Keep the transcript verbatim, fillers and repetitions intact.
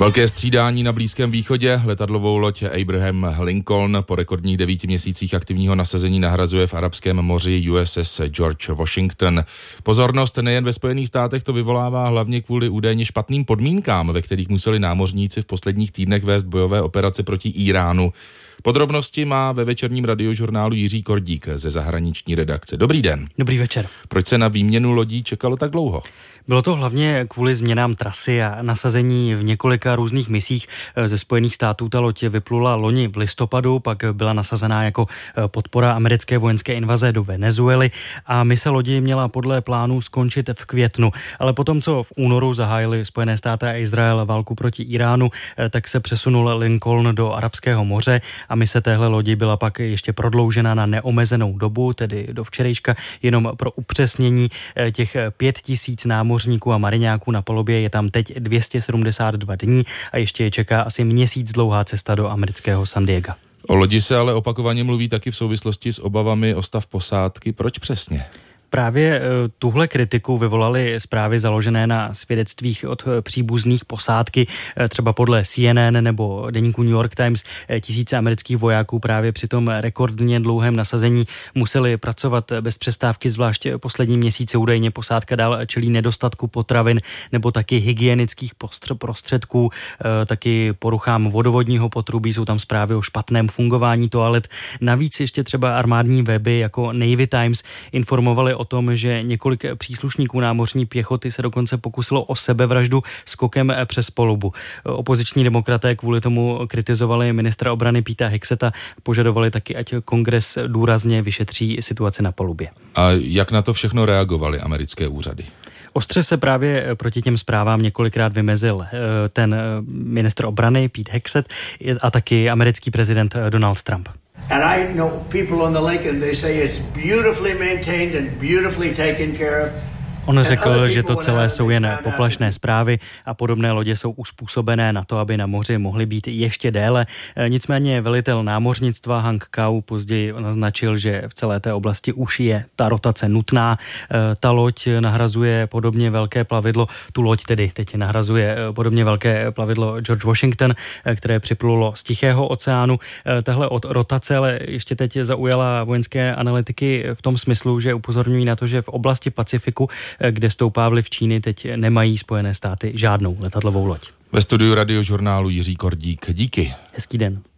Velké střídání na Blízkém východě. Letadlovou loď Abraham Lincoln po rekordních devíti měsících aktivního nasazení nahrazuje v Arabském moři U S S George Washington. Pozornost nejen ve Spojených státech to vyvolává hlavně kvůli údajně špatným podmínkám, ve kterých museli námořníci v posledních týdnech vést bojové operace proti Íránu. Podrobnosti má ve večerním radiožurnálu Jiří Kordík ze zahraniční redakce. Dobrý den. Dobrý večer. Proč se na výměnu lodí čekalo tak dlouho? Bylo to hlavně kvůli změnám trasy a nasazení v několika různých misích. Ze Spojených států ta loď vyplula loni v listopadu, pak byla nasazená jako podpora americké vojenské invaze do Venezuely a mise lodi měla podle plánu skončit v květnu. Ale potom, co v únoru zahájili Spojené státy a Izrael válku proti Iránu, tak se přesunul Lincoln do Arabského moře a mise téhle lodi byla pak ještě prodloužena na neomezenou dobu, tedy do včerejška. Jenom pro upřesnění, těch pět tisíc námořníků a mariňáků na palubě je tam teď dvě stě sedmdesát dva dní a ještě je čeká asi měsíc dlouhá cesta do amerického San Diega. O lodi se ale opakovaně mluví taky v souvislosti s obavami o stav posádky. Proč přesně? Právě tuhle kritiku vyvolaly zprávy založené na svědectvích od příbuzných posádky, třeba podle C N N nebo deníku New York Times. Tisíce amerických vojáků právě při tom rekordně dlouhém nasazení museli pracovat bez přestávky, zvlášť poslední měsíce. Údajně posádka dál čelí nedostatku potravin nebo taky hygienických prostředků, taky poruchám vodovodního potrubí, jsou tam zprávy o špatném fungování toalet. Navíc ještě třeba armádní weby jako Navy Times informovali o tom, že několik příslušníků námořní pěchoty se dokonce pokusilo o sebevraždu skokem přes palubu. Opoziční demokraté kvůli tomu kritizovali ministra obrany Peta Hexeta, požadovali taky, ať kongres důrazně vyšetří situaci na palubě. A jak na to všechno reagovaly americké úřady? Ostře se právě proti těm zprávám několikrát vymezil ten ministr obrany Pete Hexet a taky americký prezident Donald Trump. And I know people on the lake and they say it's beautifully maintained and beautifully taken care of. On řekl, že to celé jsou jen poplašné zprávy a podobné lodě jsou uspůsobené na to, aby na moři mohly být ještě déle. Nicméně velitel námořnictva Hank Kau později naznačil, že v celé té oblasti už je ta rotace nutná. Ta loď nahrazuje podobně velké plavidlo, tu loď tedy teď nahrazuje podobně velké plavidlo George Washington, které připlulo z Tichého oceánu. Tahle rotace ale ještě teď zaujala vojenské analytiky v tom smyslu, že upozorňují na to, že v oblasti Pacifiku, kde stoupá vliv Číny, teď nemají Spojené státy žádnou letadlovou loď. Ve studiu radiožurnálu Jiří Kordík. Díky. Hezký den.